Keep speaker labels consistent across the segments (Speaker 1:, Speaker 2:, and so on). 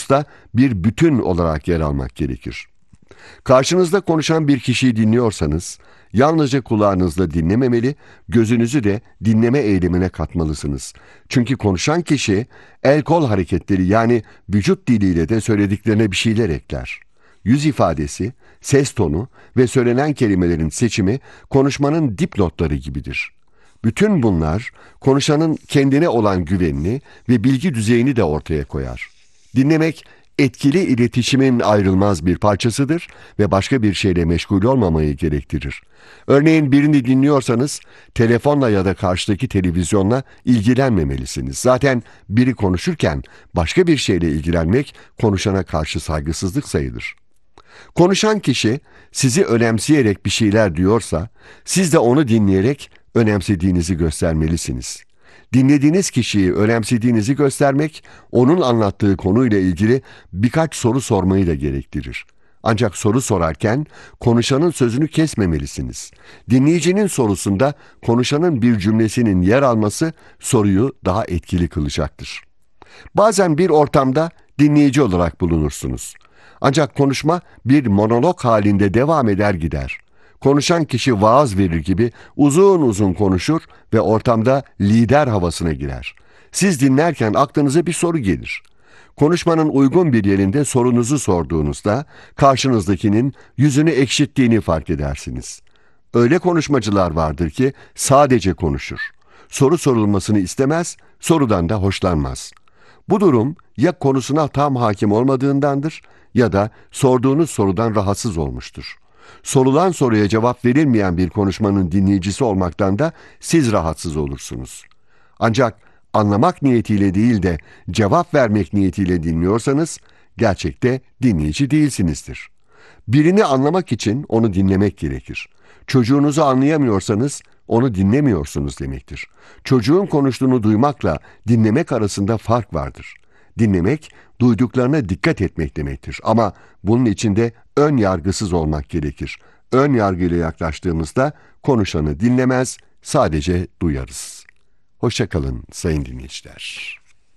Speaker 1: sorduğunuzda bir bütün olarak yer almak gerekir. Karşınızda konuşan bir kişiyi dinliyorsanız, yalnızca kulağınızla dinlememeli, gözünüzü de dinleme eylemine katmalısınız. Çünkü konuşan kişi el kol hareketleri yani vücut diliyle de söylediklerine bir şeyler ekler. Yüz ifadesi, ses tonu ve söylenen kelimelerin seçimi konuşmanın dipnotları gibidir. Bütün bunlar konuşanın kendine olan güvenini ve bilgi düzeyini de ortaya koyar. Dinlemek etkili iletişimin ayrılmaz bir parçasıdır ve başka bir şeyle meşgul olmamayı gerektirir. Örneğin birini dinliyorsanız telefonla ya da karşıdaki televizyonla ilgilenmemelisiniz. Zaten biri konuşurken başka bir şeyle ilgilenmek konuşana karşı saygısızlık sayılır. Konuşan kişi sizi önemseyerek bir şeyler diyorsa, siz de onu dinleyerek önemsediğinizi göstermelisiniz. Dinlediğiniz kişiyi önemsediğinizi göstermek, onun anlattığı konuyla ilgili birkaç soru sormayı da gerektirir. Ancak soru sorarken konuşanın sözünü kesmemelisiniz. Dinleyicinin sorusunda konuşanın bir cümlesinin yer alması soruyu daha etkili kılacaktır. Bazen bir ortamda dinleyici olarak bulunursunuz. Ancak konuşma bir monolog halinde devam eder gider. Konuşan kişi vaaz verir gibi uzun uzun konuşur ve ortamda lider havasına girer. Siz dinlerken aklınıza bir soru gelir. Konuşmanın uygun bir yerinde sorunuzu sorduğunuzda karşınızdakinin yüzünü ekşittiğini fark edersiniz. Öyle konuşmacılar vardır ki sadece konuşur. Soru sorulmasını istemez, sorudan da hoşlanmaz. Bu durum ya konusuna tam hakim olmadığındandır ya da sorduğunuz sorudan rahatsız olmuştur. Sorulan soruya cevap verilmeyen bir konuşmanın dinleyicisi olmaktan da siz rahatsız olursunuz. Ancak anlamak niyetiyle değil de cevap vermek niyetiyle dinliyorsanız gerçekte dinleyici değilsinizdir. Birini anlamak için onu dinlemek gerekir. Çocuğunuzu anlayamıyorsanız onu dinlemiyorsunuz demektir. Çocuğun konuştuğunu duymakla dinlemek arasında fark vardır. Dinlemek, duyduklarına dikkat etmek demektir. Ama bunun için de ön yargısız olmak gerekir. Ön yargıyla yaklaştığımızda konuşanı dinlemez, sadece duyarız. Hoşça kalın sayın dinleyiciler.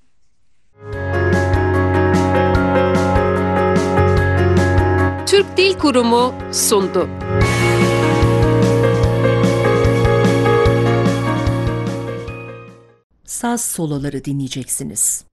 Speaker 2: Türk Dil Kurumu sundu.
Speaker 3: Saz soloları dinleyeceksiniz.